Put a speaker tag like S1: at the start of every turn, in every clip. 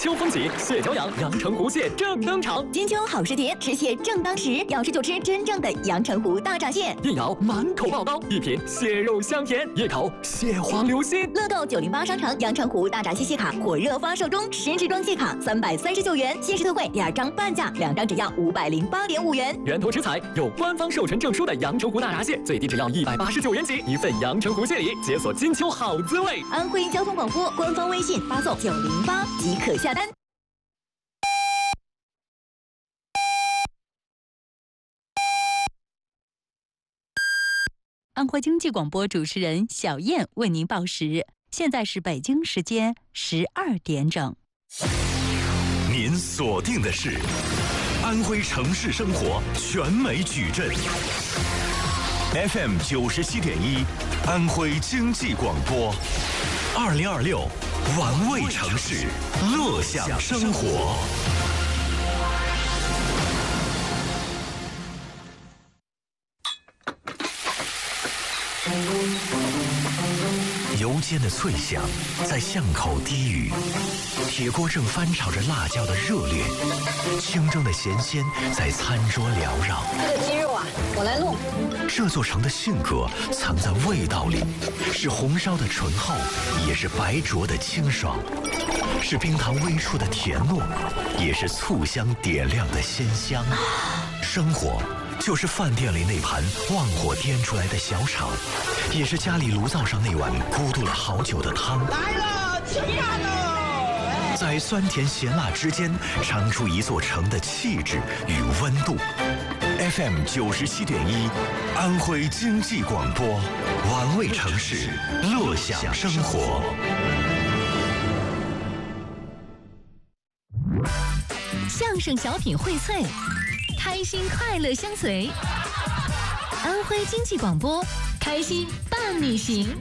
S1: 秋风起，蟹脚痒，阳澄湖蟹正登场。
S2: 金秋好时节，吃蟹正当时，要吃就吃真正的阳澄湖大闸蟹。
S1: 一咬满口爆刀，一品蟹肉香甜，一口蟹黄流心。
S2: 乐购908商场阳澄湖大闸蟹卡火热发售中，10支装蟹卡339元，限时特惠2张半价，2张只要508.5元。
S1: 源头食材有官方授权证书的阳澄湖大闸蟹，最低只要189元起，一份阳澄湖蟹礼，解锁金秋好滋味。
S2: 安徽交通广播官方微信发送908即可下单。
S3: 安徽经济广播主持人小燕为您报时，现在是北京时间12点整。
S4: 您锁定的是安徽城市生活全美矩阵 FM 97.1，安徽经济广播，2026玩味城市，乐享生活。油煎的脆响在巷口低语，铁锅正翻炒着辣椒的热烈，清蒸的咸鲜在餐桌缭绕。
S5: 这个鸡肉啊，我来弄。
S4: 这座城的性格藏在味道里，是红烧的醇厚，也是白灼的清爽，是冰糖微出的甜糯，也是醋香点亮的鲜香。生活就是饭店里那盘旺火颠出来的小炒，也是家里炉灶上那碗咕嘟了好久的汤。
S6: 来了，吃饭喽！
S4: 在酸甜咸辣之间，尝出一座城的气质与温度。FM 97.1，安徽经济广播，玩味城市，乐享生活。
S3: 相声小品荟萃，开心快乐相随。安徽经济广播，开心伴你行。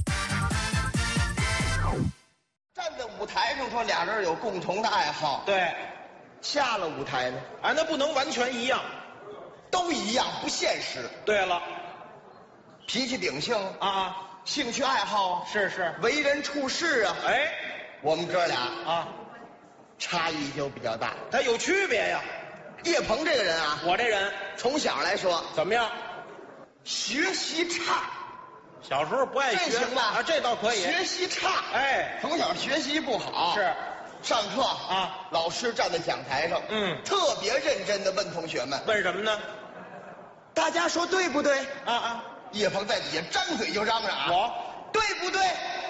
S6: 站在舞台上说俩人有共同的爱好，
S7: 对，
S6: 下了舞台呢，
S7: 啊，那不能完全一样。
S6: 都一样，不现实。
S7: 对了，
S6: 脾气秉性
S7: 啊，
S6: 兴趣爱好
S7: 是，
S6: 为人处事啊，
S7: 哎，
S6: 我们哥俩
S7: 啊，
S6: 差异就比较大。
S7: 它有区别呀。
S6: 叶鹏这个人啊，
S7: 我这人
S6: 从小来说
S7: 怎么样？
S6: 学习差，
S7: 小时候不爱学，
S6: 这行吧？
S7: 啊，这倒可以。
S6: 学习差，
S7: 哎，
S6: 从小学习不好，
S7: 是。
S6: 上课
S7: 啊，
S6: 老师站在讲台上，特别认真的问同学们，
S7: 问什么呢？
S6: 大家说对不对？
S7: 啊，
S6: 叶鹏在底下张嘴就嚷嚷啊，
S7: 我
S6: 对不对？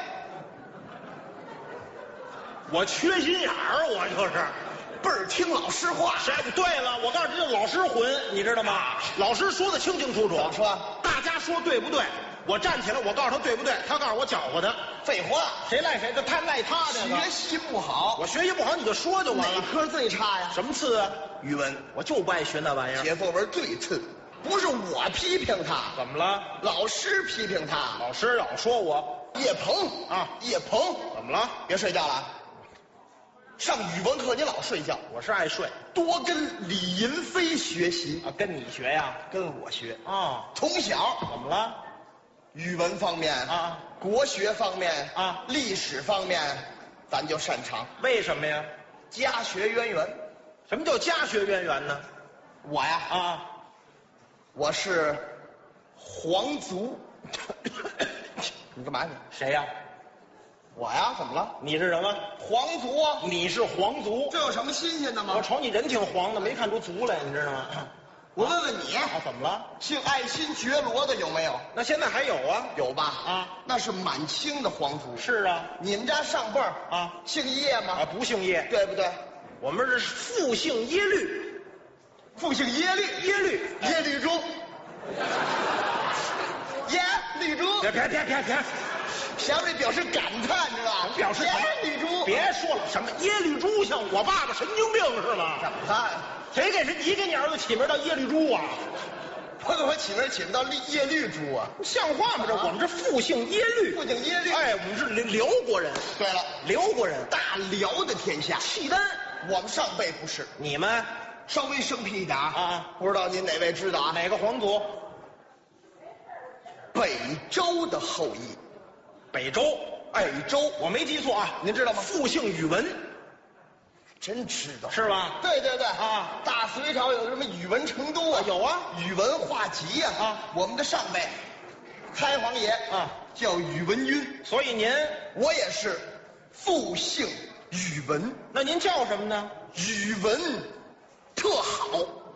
S7: 我缺心眼儿，我就是
S6: 倍儿听老师话。
S7: 对了，我告诉你，这老师混，你知道吗？老师说的清清楚楚。
S6: 怎么说？
S7: 大家说对不对？我站起来，我告诉他对不对，他告诉我搅和他。
S6: 废话，
S7: 谁赖谁？他赖他的。
S6: 学习不好，
S7: 我学习不好，你就说就完了。
S6: 哪科最差呀？
S7: 什么次啊？
S6: 语文，
S7: 我就不爱学那玩意儿。
S6: 写作文最次，不是我批评他，
S7: 怎么了？
S6: 老师批评他。
S7: 老师老说我
S6: 叶鹏
S7: 啊，
S6: 叶鹏
S7: 怎么了？
S6: 别睡觉了。上语文课你老睡觉，
S7: 我是爱睡，
S6: 多跟李银飞学习
S7: 啊，跟你学呀，
S6: 跟我学
S7: 啊。
S6: 从小
S7: 怎么了？
S6: 语文方面
S7: 啊，
S6: 国学方面
S7: 啊，
S6: 历史方面，咱就擅长。
S7: 为什么呀？
S6: 家学渊源。
S7: 什么叫家学渊源呢？
S6: 我呀
S7: 啊，
S6: 我是皇族。你干嘛你？
S7: 谁呀？
S6: 我呀，怎么了？
S7: 你是什么？
S6: 皇族啊！
S7: 你是皇族，
S6: 这有什么新鲜的吗？
S7: 我瞅你人挺黄的，没看出族来，你知道吗？
S6: 我问问你
S7: 啊，怎么了？
S6: 姓爱新觉罗的有没有？
S7: 那现在还有啊？
S6: 有吧？
S7: 啊，
S6: 那是满清的皇族。
S7: 是啊，
S6: 你们家上辈儿
S7: 啊，
S6: 姓叶吗？
S7: 啊，不姓叶，
S6: 对不对？
S7: 我们是父姓耶律，
S6: 父姓耶律，耶律珠，耶律珠。
S7: 别，
S6: 前面表示感叹，知道吧？
S7: 表示什么？
S6: 耶律珠。
S7: 别说了，什么耶律珠像我爸爸神经病是吗？
S6: 怎么看？
S7: 谁你给你儿子起名叫耶律珠啊？
S6: 我给我起名起不到耶律珠啊？
S7: 像话吗？这我们这父姓耶律，
S6: 父姓耶律。
S7: 哎，我们是辽国人。
S6: 对了，
S7: 辽国人，
S6: 大辽的天下，
S7: 契丹。
S6: 我们上辈不是，
S7: 你们
S6: 稍微生僻一点
S7: 啊。
S6: 不知道您哪位知道啊？
S7: 哪个皇族？
S6: 北周的后裔。
S7: 北周，
S6: 北周，
S7: 我没记错啊。
S6: 您知道吗？
S7: 复姓宇文。
S6: 真知道
S7: 是吧？
S6: 对对对
S7: 啊，
S6: 大隋朝有什么宇文成都啊？
S7: 有啊，
S6: 宇文化及呀
S7: 啊，
S6: 我们的上辈开皇爷
S7: 啊
S6: 叫宇文赟，
S7: 所以您，
S6: 我也是复姓宇文，
S7: 那您叫什么呢？
S6: 宇文特好。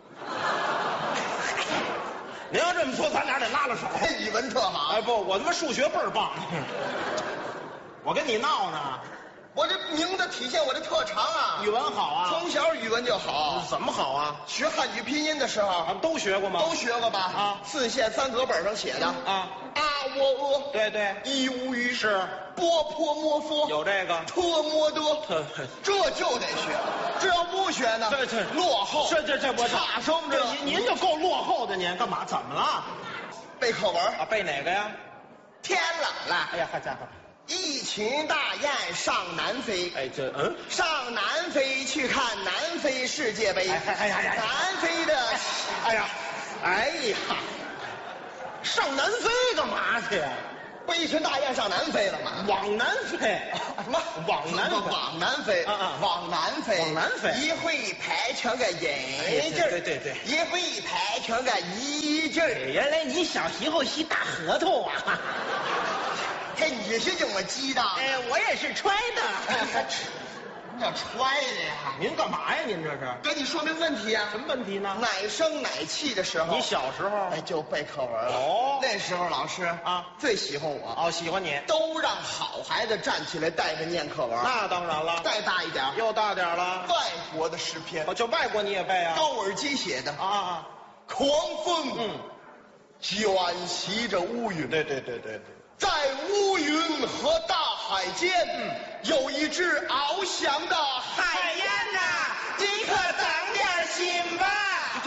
S7: 您要这么说，咱俩得拉拉手。
S6: 语文特好。
S7: 哎，不，我他妈数学倍儿棒。我跟你闹呢。
S6: 我这名字体现我的特长啊。
S7: 语文好啊，
S6: 从小语文就好。
S7: 怎么好啊？
S6: 学汉语拼音的时候，
S7: 都学过吗？
S6: 都学过吧？啊，4线3格本上写的
S7: 啊，
S6: 啊喔呃，
S7: 对对，
S6: 一无余
S7: 是，
S6: 波泼摸佛
S7: 有这个，
S6: 特摸得，这就得学，这要不学呢，
S7: 这
S6: 落后，
S7: 这我
S6: 差生这
S7: 您就够落后的，您干嘛？怎么了？
S6: 背课文
S7: 啊，背哪个呀？
S6: 天冷了，
S7: 哎呀，好家伙！
S6: 一群大雁上南飞，
S7: 哎，
S6: 上南非去看南非世界杯。
S7: 哎呀，
S6: 南非的，
S7: 哎呀，上南非干嘛去呀？
S6: 不一群大雁上南非了吗？
S7: 往南飞，
S6: 什么？
S7: 往南飞，
S6: 往南飞，往南飞，
S7: 往南飞。
S6: 一会排成个引劲儿，
S7: 对，
S6: 一会排成个一劲儿。
S7: 原来你小时候是大核桃啊！
S6: 嘿，你是怎么记的？
S7: 哎，我也是揣的。
S6: 你叫揣的呀？
S7: 您干嘛呀？您这是？
S6: 给你说明问题啊。
S7: 什么问题呢？
S6: 奶声奶气的时候。
S7: 你小时候
S6: 哎就背课文了。
S7: 哦，
S6: 那时候老师
S7: 啊
S6: 最喜欢我。
S7: 哦，喜欢你。
S6: 都让好孩子站起来带着念课文。
S7: 那当然了。
S6: 再大一点，
S7: 又大点了。
S6: 外国的诗篇。
S7: 哦，就外国你也背啊？
S6: 高尔基写的。
S7: 啊。
S6: 狂风。卷袭着乌云。
S7: 对。
S6: 在乌云和大海间，有一只翱翔的海燕呐，你可长点心吧。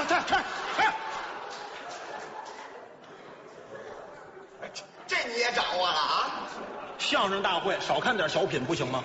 S6: 这你也掌握了啊？
S7: 相声大会少看点小品不行吗？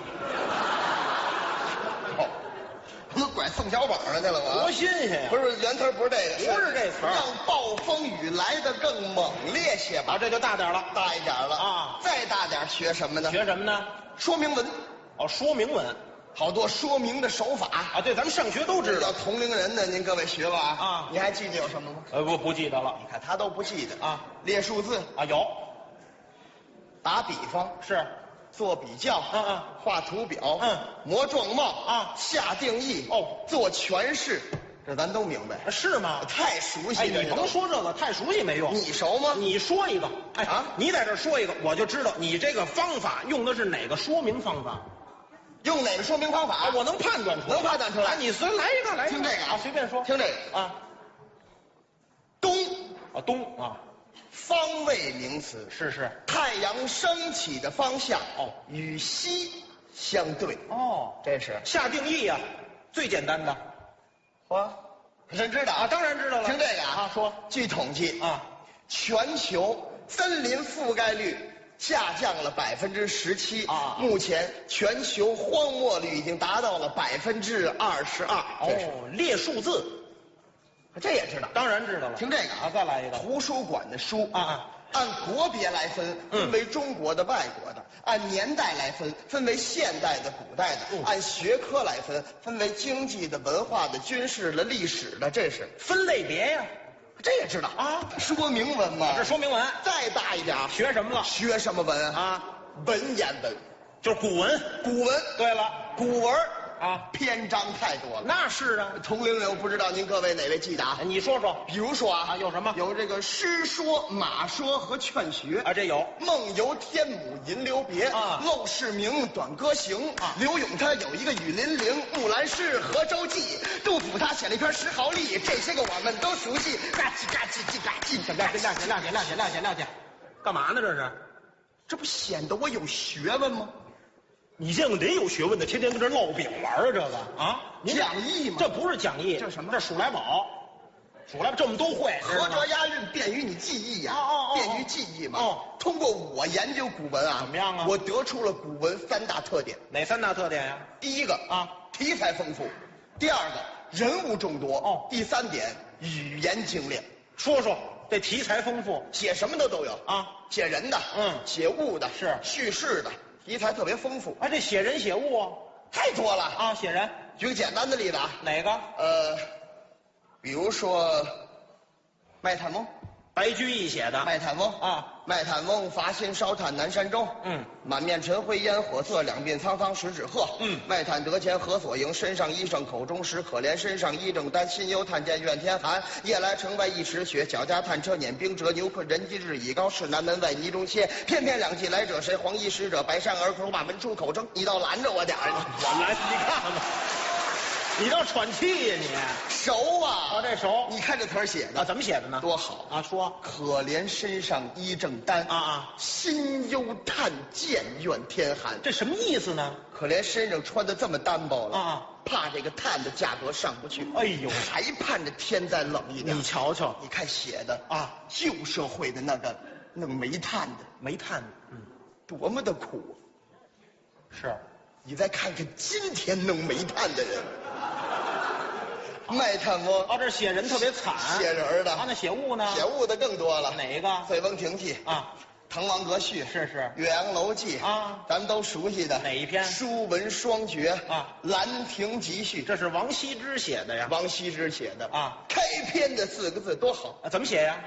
S6: 我拐宋小宝上去了，我
S7: 多新鲜呀！
S6: 不是原词，不是这个，
S7: 不是这词儿。
S6: 让暴风雨来得更猛烈些吧。
S7: 啊，这就大点了，
S6: 大一点了
S7: 啊！
S6: 再大点学什么呢？
S7: 学什么呢？
S6: 说明文。
S7: 哦，说明文，
S6: 好多说明的手法
S7: 啊。对，咱们上学都知道。
S6: 同龄人呢，您各位学过啊？
S7: 啊，
S6: 你还记得有什么吗？
S7: 不记得了。
S6: 你看他都不记得
S7: 啊。
S6: 列数字
S7: 啊，有。
S6: 打比方
S7: 是。
S6: 做比较，画图表，模状貌啊，下定义哦，做诠释，这咱都明白，
S7: 是吗？
S6: 太熟悉了。
S7: 你甭说这个，太熟悉没用。
S6: 你熟吗？
S7: 你说一个，你在这说一个，我就知道你这个方法用的是哪个说明方法，
S6: 用哪个说明方法？
S7: 我能判断出来，
S6: 能判断出来。
S7: 你随来一个，来
S6: 听这个
S7: 啊，随便说，
S6: 听这个
S7: 啊，
S6: 东
S7: 啊。
S6: 方位名词
S7: 是
S6: 太阳升起的方向与西相对这是
S7: 下定义呀，最简单的。
S6: 真知道啊？
S7: 当然知道了。
S6: 听这个啊，
S7: 说
S6: 据统计
S7: 啊，
S6: 全球森林覆盖率下降了17%啊，目前全球荒漠率已经达到了22%。
S7: 列数字。
S6: 这也知道，
S7: 当然知道了。
S6: 听这个
S7: 啊，再来一个。
S6: 图书馆的书
S7: 啊，
S6: 按国别来分为中国的、外国的；按年代来分为现代的、古代的；按学科来分为经济的、文化的、军事的、历史的。这是
S7: 分类别呀，
S6: 这也知道啊。说明文嘛，
S7: 这说明文。
S6: 再大一点，
S7: 学什么了？
S6: 学什么文啊？文言文，
S7: 就是古文。
S6: 古文。
S7: 对了，
S6: 古文。
S7: 啊，
S6: 篇章太多了。
S7: 那是啊，
S6: 同龄人我不知道您各位哪位记得啊？
S7: 你说说，
S6: 比如说啊，
S7: 有什么？
S6: 有这个诗说、马说和劝学
S7: 啊，这有。
S6: 梦游天姥吟留别啊，陋室铭短歌行啊。刘永他有一个雨霖铃，木兰诗河州记，杜甫他写了一篇石壕吏，这些个我们都熟悉。嘎叽嘎叽叽嘎叽。
S7: 亮姐，干嘛呢？这是？
S6: 这不显得我有学问吗？
S7: 你见过哪有学问的天天跟这烙饼玩啊？这个啊，
S6: 讲义吗？
S7: 这不是讲义，
S6: 这什么？
S7: 这数来宝，这么都会，
S6: 合辙押韵便于你记忆呀，便于记忆嘛。通过我研究古文啊，
S7: 怎么样啊？
S6: 我得出了古文3大特点。
S7: 哪3大特点呀？
S6: 第一个啊，题材丰富；第二个，人物众多；第3点，语言精炼。
S7: 说说这题材丰富，
S6: 写什么都有啊，写人的，写物的，
S7: 是
S6: 叙事的。题材特别丰富，
S7: 这写人写物
S6: 太多了
S7: 啊！写人，
S6: 举个简单的例子啊，
S7: 哪个？
S6: 比如说卖炭翁，
S7: 白居易写的。
S6: 卖炭翁
S7: 啊，
S6: 卖炭翁，伐薪烧炭南山中。满面尘灰烟火色，两鬓苍苍十指鹤。卖炭得钱何所营？身上衣裳口中食，可怜身上衣正单，心忧炭贱怨天寒。夜来城外一时雪，脚加炭车碾冰辙。牛困人饥日已高，市南门外泥中歇。偏偏两骑来者谁？黄衣使者白衫儿口把门出口争。你倒拦着我点儿，
S7: 我来，你看看吧，你倒喘气呀你。
S6: 熟啊！
S7: 这熟。
S6: 你看这词儿写的
S7: 啊，怎么写的呢？
S6: 多好
S7: 啊！说
S6: 可怜身上衣正单心忧炭贱怨天寒。
S7: 这什么意思呢？
S6: 可怜身上穿的这么单薄了
S7: 啊，
S6: 怕这个炭的价格上不去。
S7: 哎呦，
S6: 还盼着天再冷一点。
S7: 你瞧瞧，
S6: 你看写的
S7: 啊，
S6: 旧社会的那个弄煤炭的，
S7: 煤炭的，
S6: 多么的苦啊！
S7: 是。
S6: 你再看看今天弄煤炭的人。卖炭翁
S7: 这写人特别惨，
S6: 写人的。
S7: 那写物呢？
S6: 写物的更多了。
S7: 哪个？
S6: 醉翁亭记
S7: 啊，
S6: 滕王阁序
S7: 是
S6: 岳阳楼记
S7: 啊，
S6: 咱们都熟悉的。
S7: 哪一篇？
S6: 书文双绝
S7: 啊，
S6: 兰亭集序，
S7: 这是王羲之写的呀。
S6: 王羲之写的
S7: 啊，
S6: 开篇的4个字多好
S7: 啊，怎么写呀？